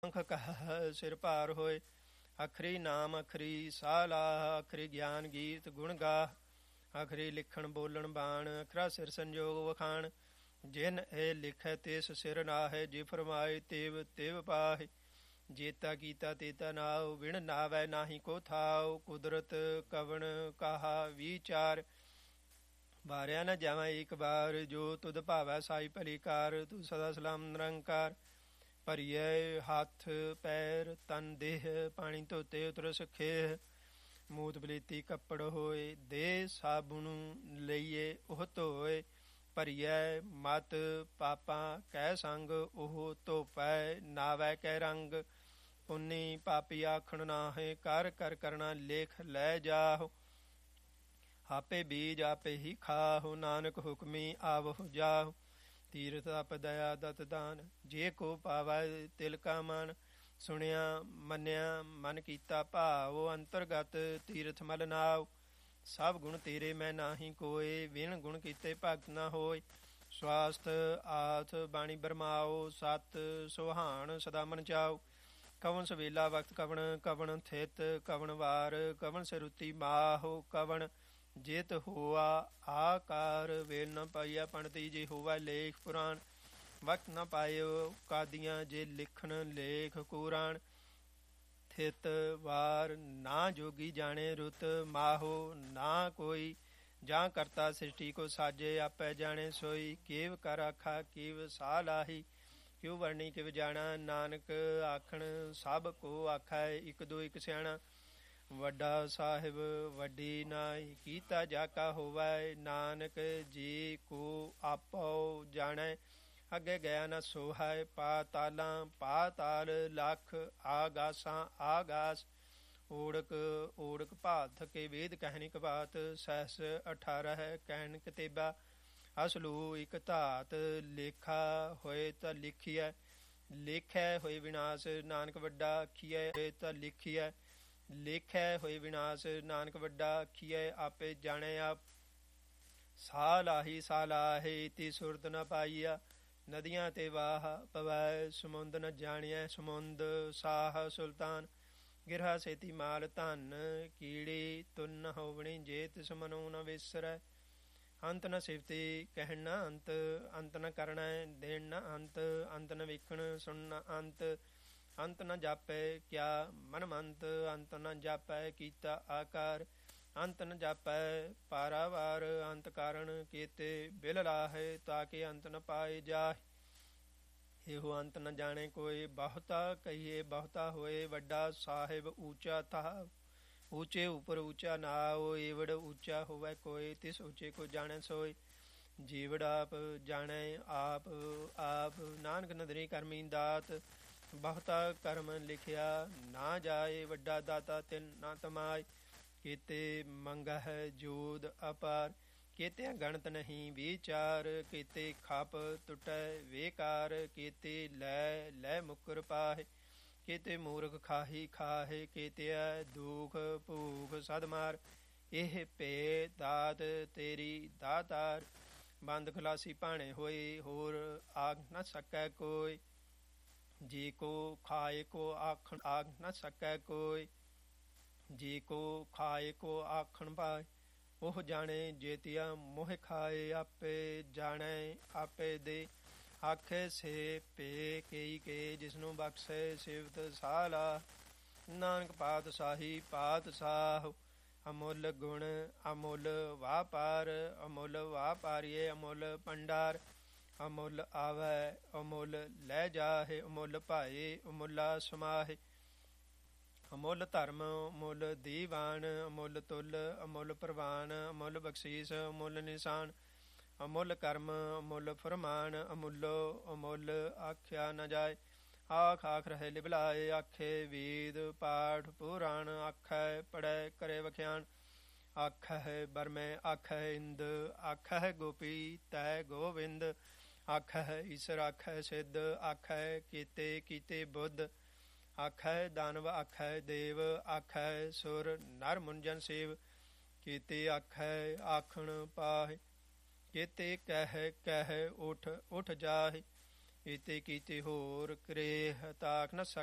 ਅੰਖ ਕਹਿ ਸਿਰ ਭਾਰ ਹੋਏ। ਅਖਰੀ ਨਾਮ ਅਖਰੀ ਸਾਹ ਲਾਹ, ਅਖਰੀ ਗਿਆਨ ਗੀਤ ਗੁਣ ਗਾਹ। ਅਖਰੀ ਲਿਖਣ ਬੋਲਣ ਬਾਣ, ਅਖਰਾ ਸਿਰ ਸੰਜੋਗ ਵਖਾਣ। ਜਿਨ ਇਹ ਲਿਖੈ ਤਿਸ ਸਿਰ ਨਾਹੈ, ਜੇ ਫਰਮਾਏ ਤਿਵ ਤਿਵ ਪਾਹੇ। ਜੇਤਾ ਕੀਤਾ ਤੇਤਾ ਨਾਉ, ਵਿਣ ਨਾਵੈ ਨਾਹੀ ਕੋ ਥਾਉ। ਕੁਦਰਤ ਕਵਣ ਕਾਹਾ ਵਿਚਾਰ, ਵਾਰਿਆ ਨ ਜਾਵਾਂ ਏਕ ਬਾਰ। ਜੋ ਤੁਧ ਭਾਵੈ ਸਾਈ ਭਲੀ ਕਾਰ, ਤੂੰ ਸਦਾ ਸਲਾਮ ਨਿਰੰਕਾਰ। ਭਰੀਐ ਹੱਥ ਪੈਰ ਤਨ ਦੇਹ, ਪਾਣੀ ਧੋਤੇ ਉਤਰ ਸਖੇਹ। ਮੂਤ ਬਲੇਤੀ ਕੱਪੜ ਹੋਏ, ਦੇ ਸਾਬੁਨ ਲਈਏ ਉਹ ਧੋਏ। ਭਰੀਐ ਮਤ ਪਾਪਾਂ ਕੈ ਸੰਗ, ਉਹ ਧੋਪੈ ਨਾਵੈ ਕੈ ਰੰਗ। ਪੁੰਨੀ ਪਾਪੀ ਆਖਣ ਨਾਹੇ, ਕਰ ਕਰ ਕਰਨਾ ਲੇਖ ਲੈ ਜਾਹੁ। ਆਪੇ ਬੀਜ ਆਪੇ ਹੀ ਖਾਹੁ, ਨਾਨਕ ਹੁਕਮੀ ਆਵਹੁ ਜਾਹੁ। ਤੀਰਥ ਤਪ ਦਇਆ ਦਤ ਦਾਨ, ਜੇ ਕੋ ਪਾਵੈ ਤਿਲ ਕਾ ਮਨ। ਸੁਣਿਆ ਮੰਨਿਆ ਮਨ ਕੀਤਾ ਭਾਵ, ਅੰਤਰਗਤ ਤੀਰਥ ਮਲ ਨਾਉ। ਸਭ ਗੁਣ ਤੇਰੇ ਮੈਂ ਨਾਹੀ ਕੋਇ, ਵਿਣ ਗੁਣ ਕੀਤੇ ਭਗਤ ਨਾ ਹੋਇ। ਸਵਾਸਥ ਆਥ ਬਾਣੀ ਬਰਮਾਓ, ਸਤ ਸੁਹਾਣ ਸਦਾ ਮਨ ਚਾਉ। ਕਵਣ ਸਵੇਲਾ ਵਕਤ ਕਵਣ, ਕਵਣ ਥਿਤ ਕਵਣ ਵਾਰ। ਕਵਣ ਸਿਰੁਤੀ ਮਾਹੁ, ਕਵਣ ਜਿਤ ਹੋਆ ਆਕਾਰ। ਵੇਲ ਨ ਪਾਈਆ ਪੰਡਤੀ, ਜੇ ਹੋਵੈ ਲੇਖ ਪੁਰਾਣ। ਵਕਤ ਨ ਪਾਇਓ ਕਾਦੀਆਂ, ਜੇ ਲਿਖਣ ਲੇਖ ਕੁਰਾਨ। ਥਿਤ ਵਾਰ ਨਾ ਜੋਗੀ ਜਾਣੇ, ਰੁਤ ਮਾਹੋ ਨਾ ਕੋਈ। ਜਾਂ ਕਰਤਾ ਸ੍ਰਿਸ਼ਟੀ ਕੋ ਸਾਜੇ, ਆਪੈ ਜਾਣੇ ਸੋਈ। ਕੇਵ ਕਰ ਆਖਾ ਕੇਵ ਸਾਹ ਲਾਹੀ, ਕਿਉ ਵਰਣੀ ਕਿਵ ਜਾਣਾ। ਨਾਨਕ ਆਖਣ ਸਭ ਕੋ ਆਖੈ, ਇਕ ਦੋ ਇਕ ਸਿਆਣਾ। ਵੱਡਾ ਸਾਹਿਬ ਵੱਡੀ ਨਾਈ, ਕੀਤਾ ਜਾ ਕਾ ਹੋਵੈ। ਨਾਨਕ ਜੀ ਕੋ ਆਪੋ ਜਾਣੈ, ਅੱਗੇ ਗਿਆ ਨ ਸੋਹੈ। ਪਾਤਾਲਾਂ ਪਾਤਾਲ ਲਖ, ਆਗਾਸਾਂ ਆਗਾਸ। ਓੜਕ ਓੜਕ ਭਾਤ ਕੇ ਵੇਦ ਕਹਿਨੀ ਕਬਾਤ। ਸਹਿਸ 18 ਕਹਿਣ ਕਤੇਬਾ, ਅਸਲੂ ਇਕ ਧਾਤ। ਲੇਖਾ ਹੋਏ ਤਾਂ ਲਿਖੀਐ, ਲੇਖੈ ਹੋਏ ਵਿਨਾਸ਼। ਨਾਨਕ ਵੱਡਾ ਆਖੀਐ ਹੋਏ ਤਾਂ ਲਿਖੀਐ, ਲੇਖੈ ਹੋਏ ਵਿਨਾਸ਼। ਨਾਨਕ ਵੱਡਾ ਆਖੀਐ ਆਪੇ ਜਾਣੈ ਆਪ। ਸਾਹ ਲਾਹੀ ਸਾਹ ਲਾਹੇ, ਤੀ ਸੁਰਤ ਨ ਪਾਈਆ। ਨਦੀਆਂ ਤੇ ਵਾਹ ਪਵੈ, ਸਮੁੰਦ ਨ ਜਾਣੀਐ ਸਮੁੰਦ। ਸਾਹ ਸੁਲਤਾਨ ਗਿਰਹਾ ਸੇਤੀ ਮਾਲ ਧਨ। ਕੀੜੀ ਤੁਨ ਹੋਵਣੀ, ਜੇ ਤਿਸ ਮਨੋ ਨ ਵਿਸਰੈ। ਅੰਤ ਨ ਸਿਫਤੀ ਕਹਿਣ ਨ ਅੰਤ, ਅੰਤ ਨ ਕਰਣੈ ਦੇਣ ਨ ਅੰਤ। ਅੰਤ ਨ ਵੇਖਣ ਸੁਣ ਨ ਅੰਤ, ਅੰਤ ਨ ਜਾਪੈ ਕਿਆ ਮਨਮੰਤ। ਅੰਤ ਨ ਜਾਪੈ ਕੀਤਾ ਆਕਾਰ, ਅੰਤ ਨ ਜਾਪੈ ਪਾਰਾਵਾਰ। ਅੰਤ ਕਾਰਣ ਕੀਤੇ ਬਿਲ ਲਾਹੇ, ਤਾਕੇ ਅੰਤ ਨ ਪਾਏ ਜਾਹਿ। ਇਹੋ ਅੰਤ ਨ ਜਾਣੇ ਕੋਇ, ਬਹੁਤਾ ਕਹੀਏ ਬਹੁਤਾ ਹੋਏ। ਵੱਡਾ ਸਾਹਿਬ ਊਚਾ ਥਾਵ, ਊਚੇ ਉਪਰ ਊਚਾ ਨਾਉ। ਏਵੜ ਊਚਾ ਹੋਵੈ ਕੋਇ, ਤਿਸ ਊਚੇ ਕੋ ਜਾਣੈ ਸੋਇ। ਜੀਵੜ ਆਪ ਜਾਣੈ ਆਪ ਆਪ, ਨਾਨਕ ਨਦਰੀ ਕਰਮੀ ਦਾਤ। ਬਹੁਤਾ ਕਰਮ ਲਿਖਿਆ ਨਾ ਜਾਏ, ਵੱਡਾ ਦਾਤਾ ਤਿਨ ਨਾ ਤਮਾਏ। ਕੀਤੇ ਮੰਗਹਿ ਜੋਦ ਅਪਾਰ, ਕੀਤਿਆਂ ਗਣਤ ਨਹੀਂ ਵਿਚਾਰ। ਕੀਤੇ ਖਪ ਟੁਟੈ ਵੇਕਾਰ, ਕੀਤੇ ਲੈ ਲੈ ਮੁਕਰ ਪਾਹੇ। ਕੀਤੇ ਮੂਰਖ ਖਾਹੀ ਖਾਹੇ, ਕੀਤਿਆ ਦੁਖ ਭੂਖ ਸਦ ਮਾਰ। ਇਹ ਭੇ ਦਾਤ ਤੇਰੀ ਦਾਤਾਰ, ਬੰਦ ਖਲਾਸੀ ਭਾਣੇ ਹੋਏ। ਹੋਰ ਆਖ ਨ ਸਕੈ ਕੋਈ, ਜੀ ਕੋ ਖਾਏ ਕੋ ਆਖਣ ਆਖ ਨ ਸਕੈ ਕੋਈ। ਜੀ ਕੋ ਖਾਏ ਕੋ ਆਖਣ ਪਾਏ, ਉਹ ਜਾਣੇ ਜੇਤੀਆ ਮੋਹ ਖਾਏ। ਆਪੇ ਜਾਣੈ ਆਪੇ ਦੇ, ਆਖੇ ਸੇ ਭੇ ਕੇਈ ਕੇ। ਜਿਸਨੂੰ ਬਖਸ਼ੈ ਸਿਵਤ ਸਾਹ ਲਾ, ਨਾਨਕ ਪਾਤਸ਼ਾਹੀ ਪਾਤਸ਼ਾਹ। ਅਮੁੱਲ ਗੁਣ ਅਮੁੱਲ ਵਾਪਾਰ, ਅਮੁੱਲ ਵਾਪਾਰੀਏ ਅਮੁੱਲ ਭੰਡਾਰ। ਅਮੁੱਲ ਆਵੈ ਅਮੁੱਲ ਲੈ ਜਾਹੇ, ਅਮੁੱਲ ਭਾਏ ਅਮੁੱਲਾ ਸਮਾਹੇ। ਅਮੁੱਲ ਧਰਮ ਅਮੁੱਲ ਦੀਵਾਨ, ਅਮੁੱਲ ਤੁਲ ਅਮੁੱਲ ਪ੍ਰਵਾਨ। ਅਮੁੱਲ ਬਖਸ਼ੀਸ ਅਮੁੱਲ ਨਿਸ਼ਾਨ, ਅਮੁੱਲ ਕਰਮ ਅਮੁੱਲ ਫਰਮਾਨ। ਅਮੁੱਲੋ ਅਮੁੱਲ ਆਖਿਆ ਨ ਜਾਏ, ਆਖ ਆਖ ਰਹੇ ਲਿਵਲਾਏ। ਆਖੇ ਵੇਦ ਪਾਠ ਪੁਰਾਣ, ਆਖੈ ਪੜ੍ਹੈ ਕਰੇ ਵਖਿਆਨ। ਆਖਹਿ ਬਰਮੈ ਆਖਹਿ ਇੰਦ, ਆਖਹਿ ਗੋਪੀ ਤੈ ਗੋਵਿੰਦ। ਆਖਹਿ ਈਸਰ ਆਖਹਿ ਸਿੱਧ, ਆਖਹਿ ਕੀਤੇ ਕੀਤੇ ਬੁੱਧ। ਆਖਹਿ ਦਾਨਵ ਆਖਹਿ ਦੇਵ, ਆਖਹਿ ਸੁਰ ਨਰ ਮੁੰਜਨ ਸੇਵ। ਕੀਤੇ ਆਖਹਿ ਆਖਣ ਪਾਹੇ, ਕੀਤੇ ਕਹਿ ਕਹਿ ਉਠ ਉਠ ਜਾਹੇ। ਕੀਤੇ ਕੀਤੇ ਹੋਰ ਕਰੇ ਤਾਕ ਨ